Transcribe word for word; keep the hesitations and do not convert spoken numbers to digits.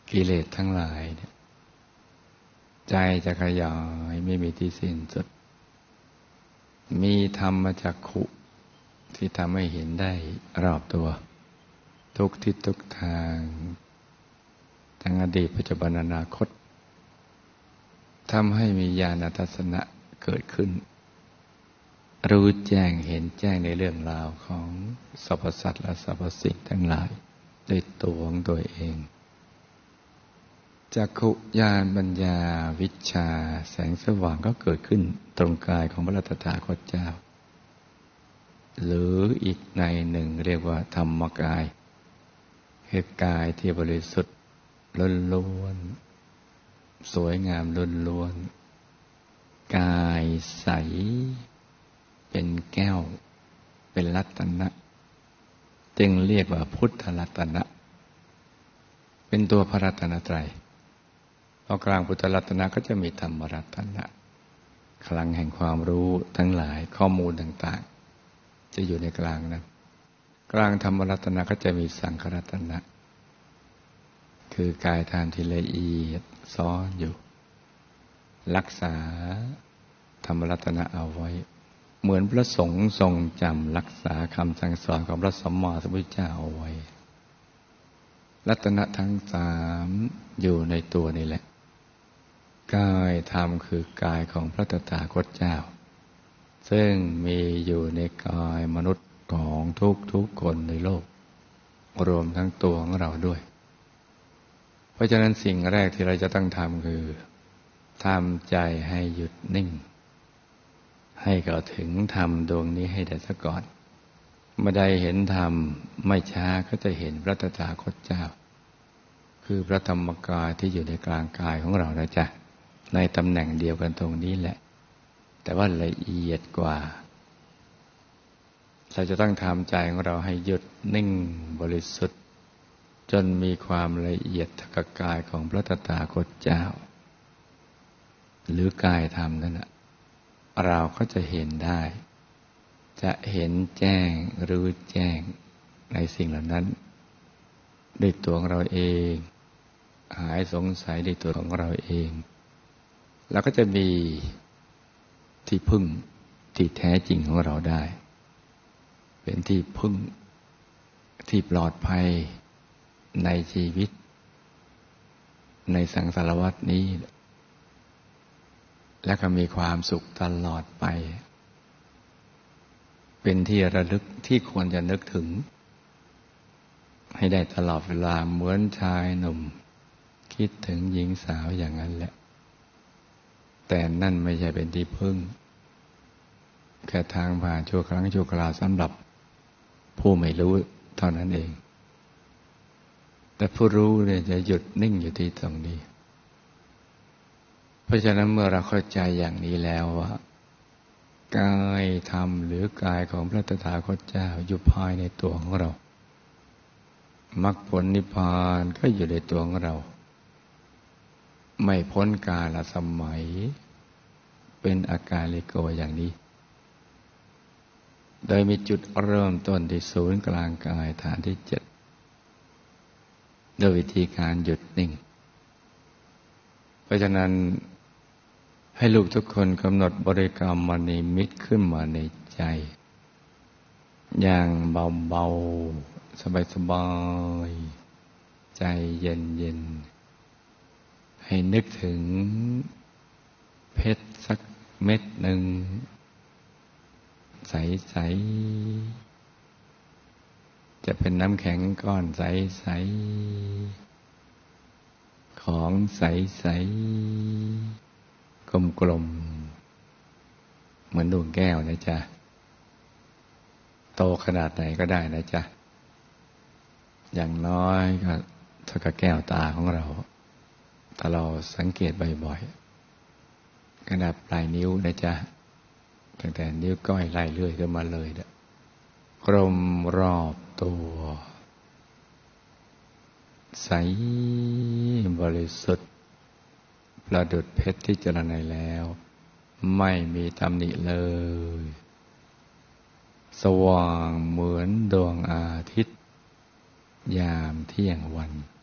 กิเลสทั้งหลายเนี่ยใจจะขยายไม่มีที่สิ้นสุดมีธรรมจักขุที่ทำให้เห็นได้รอบตัวทุกทิศทุกทางทั้งอดีตปัจจุบันอนาคตทำให้มีญาณทัศนะเกิดขึ้นรู้แจ้งเห็นแจ้งในเรื่องราวของสรรพสัตว์และสรรพสิ่งทั้งหลายด้วยตัวของตัวเองจักขุญาณปัญญาวิชชาแสงสว่างก็เกิดขึ้นตรงกายของพระตถาคตเจ้าหรืออีกในหนึ่งเรียกว่าธรรมกายคือกายที่บริสุทธิ์ล้วนๆสวยงามล้วนๆกายใสเป็นแก้วเป็นรัตนะจึงเรียกว่าพุทธรัตนะเป็นตัวพระรัตนตรัยพอกลางพุทธรัตนะก็จะมีธรรมรัตนะคลังแห่งความรู้ทั้งหลายข้อมูลต่างๆจะอยู่ในกลางนั้นกลางธรรมรัตนะก็จะมีสังขรัตนะคือกายธาตุที่ละเอียดซ้อนอยู่รักษาธรรมรัตนะเอาไว้เหมือนพระสงฆ์ทรงจำรักษาคำสั่งสอนของพระสัมมาสัมพุทธเจ้าเอาไว้รัตนะทั้งสามอยู่ในตัวนี่แหละกายธรรมคือกายของพระตถาคตเจ้าซึ่งมีอยู่ในกายมนุษย์ของทุกๆคนในโลกรวมทั้งตัวของเราด้วยเพราะฉะนั้นสิ่งแรกที่เราจะต้องทำคือทำใจให้หยุดนิ่งให้เข้าถึงธรรมดวงนี้ให้ได้ซะก่อนเมื่อใดเห็นธรรมไม่ช้าก็จะเห็นพระตถาคตเจ้าคือพระธรรมกายที่อยู่ในกลางกายของเรานะจ๊ะในตำแหน่งเดียวกันตรงนี้แหละแต่ว่าละเอียดกว่าเราจะต้องทำใจของเราให้หยุดนิ่งบริสุทธิ์จนมีความละเอียดทักกายของพระตถาคตเจ้าหรือกายธรรมนั่นแหละเราก็จะเห็นได้จะเห็นแจ้งรู้แจ้งในสิ่งเหล่านั้นด้วยตัวของเราเองหายสงสัยด้วยตัวของเราเองแล้วก็จะมีที่พึ่งที่แท้จริงของเราได้เป็นที่พึ่งที่ปลอดภัยในชีวิตในสังสารวัฏนี้และก็มีความสุขตลอดไปเป็นที่ระลึกที่ควรจะนึกถึงให้ได้ตลอดเวลาเหมือนชายหนุ่มคิดถึงหญิงสาวอย่างนั้นแหละแต่นั่นไม่ใช่เป็นที่พึ่งแค่ทางผ่านชั่วครั้งชั่วคราวสำหรับผู้ไม่รู้เท่านั้นเองแต่ผู้รู้เนี่ยจะหยุดนิ่งอยู่ที่ตรงนี้เพราะฉะนั้นเมื่อเราเข้าใจอย่างนี้แล้วว่ากายธรรมหรือกายของพระตถาคตเจ้าอยู่ภายในตัวของเรามรรคผลนิพพานก็อยู่ในตัวของเราไม่พ้นกาลสมัยเป็นอากาลิโกอย่างนี้โดยมีจุดเริ่มต้นที่ศูนย์กลางกายฐานที่เจ็ดโดยวิธีการหยุดนิ่งเพราะฉะนั้นให้ลูกทุกคนกำหนดบริกรรมมนิมิตขึ้นมาในใจอย่างเบาๆสบายๆใจเย็นๆให้นึกถึงเพชรสักเม็ดหนึ่งใสๆจะเป็นน้ำแข็งก้อนใสๆของใสๆกลมๆเหมือนดวงแก้วนะจ๊ะโตขนาดไหนก็ได้นะจ๊ะอย่างน้อยก็เท่ากับแก้วตาของเราถ้าเราสังเกตบ่อยๆขนาดปลายนิ้วนะจ๊ะตั้งแต่นิ้วก้อยไล่เลื่อยขึ้นมาเลยเด้อกลมรอบตัวใสบริสุทธิ์ประดุจเพชรที่เจรไนแล้วไม่มีตำหนิเลยสว่างเหมือนดวงอาทิตย์ยามเที่ยงวัน